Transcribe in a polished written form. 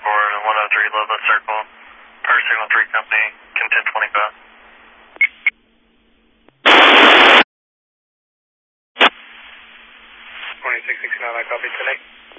forward, 103 Loveland Circle, Power Signal 3 Company, Kim 1025. 2669, I copy today.